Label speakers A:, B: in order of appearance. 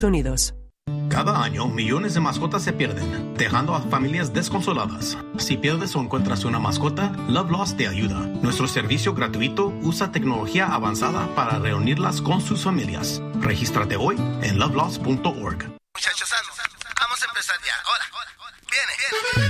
A: Unidos.
B: Cada año, millones de mascotas se pierden, dejando a familias desconsoladas. Si pierdes o encuentras una mascota, Love Lost te ayuda. Nuestro servicio gratuito usa tecnología avanzada para reunirlas con sus familias. Regístrate hoy en lovelost.org.
C: Muchachos, vamos a empezar ya. Hola. Viene.